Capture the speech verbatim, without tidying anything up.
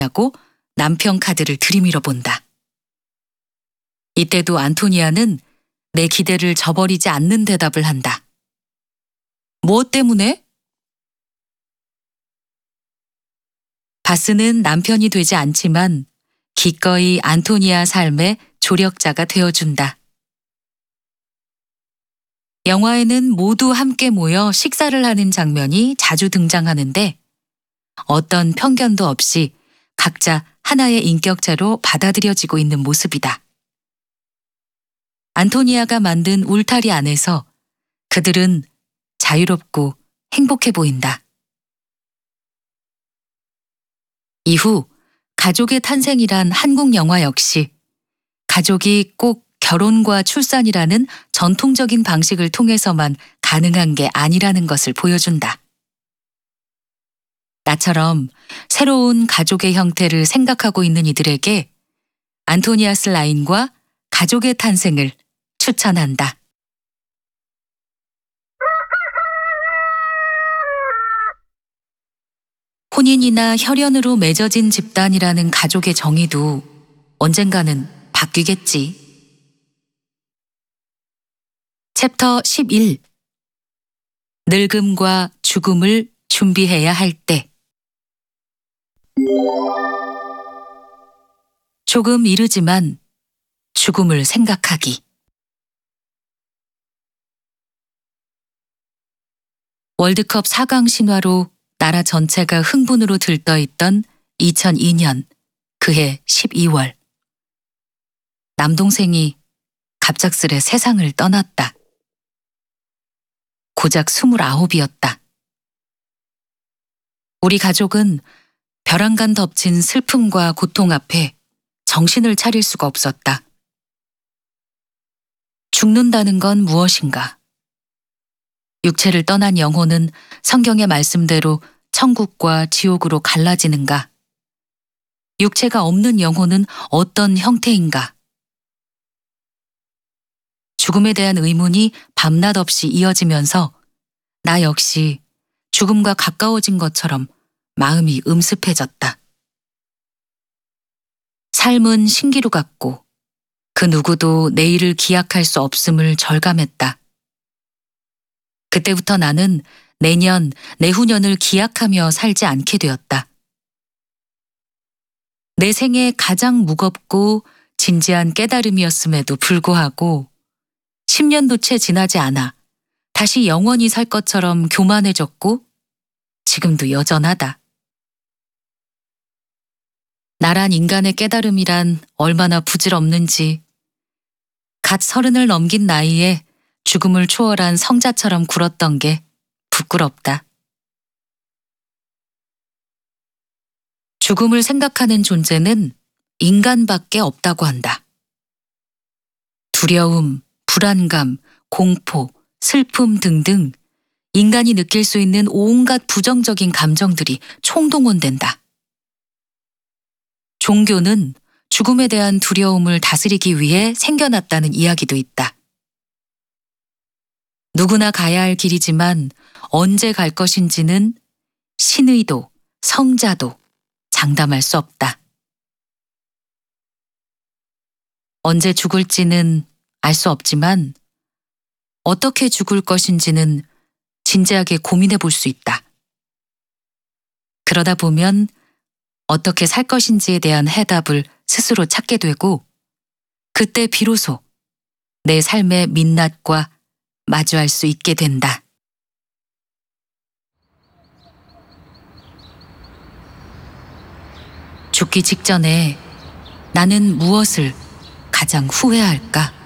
라고 남편 카드를 들이밀어 본다. 이때도 안토니아는 내 기대를 저버리지 않는 대답을 한다. 무엇 때문에? 바스는 남편이 되지 않지만 기꺼이 안토니아 삶의 조력자가 되어준다. 영화에는 모두 함께 모여 식사를 하는 장면이 자주 등장하는데 어떤 편견도 없이 각자 하나의 인격체로 받아들여지고 있는 모습이다. 안토니아가 만든 울타리 안에서 그들은 자유롭고 행복해 보인다. 이후 가족의 탄생이란 한국 영화 역시 가족이 꼭 결혼과 출산이라는 전통적인 방식을 통해서만 가능한 게 아니라는 것을 보여준다. 나처럼 새로운 가족의 형태를 생각하고 있는 이들에게 안토니아스 라인과 가족의 탄생을 추천한다. 혼인이나 혈연으로 맺어진 집단이라는 가족의 정의도 언젠가는 바뀌겠지. 챕터 십일. 늙음과 죽음을 준비해야 할 때. 조금 이르지만 죽음을 생각하기. 월드컵 사 강 신화로 나라 전체가 흥분으로 들떠있던 이천이 년 그해 십이월. 남동생이 갑작스레 세상을 떠났다. 고작 스물아홉이었다. 우리 가족은 벼랑간 덮친 슬픔과 고통 앞에 정신을 차릴 수가 없었다. 죽는다는 건 무엇인가? 육체를 떠난 영혼은 성경의 말씀대로 천국과 지옥으로 갈라지는가? 육체가 없는 영혼은 어떤 형태인가? 죽음에 대한 의문이 밤낮 없이 이어지면서 나 역시 죽음과 가까워진 것처럼 마음이 음습해졌다. 삶은 신기루 같고 그 누구도 내일을 기약할 수 없음을 절감했다. 그때부터 나는 내년, 내후년을 기약하며 살지 않게 되었다. 내 생에 가장 무겁고 진지한 깨달음이었음에도 불구하고 십 년도 채 지나지 않아 다시 영원히 살 것처럼 교만해졌고 지금도 여전하다. 나란 인간의 깨달음이란 얼마나 부질없는지 갓 서른을 넘긴 나이에 죽음을 초월한 성자처럼 굴었던 게 부끄럽다. 죽음을 생각하는 존재는 인간밖에 없다고 한다. 두려움, 불안감, 공포, 슬픔 등등 인간이 느낄 수 있는 온갖 부정적인 감정들이 총동원된다. 종교는 죽음에 대한 두려움을 다스리기 위해 생겨났다는 이야기도 있다. 누구나 가야 할 길이지만 언제 갈 것인지는 신의도, 성자도 장담할 수 없다. 언제 죽을지는 알 수 없지만 어떻게 죽을 것인지는 진지하게 고민해 볼 수 있다. 그러다 보면 어떻게 살 것인지에 대한 해답을 스스로 찾게 되고 그때 비로소 내 삶의 민낯과 마주할 수 있게 된다. 죽기 직전에 나는 무엇을 가장 후회할까?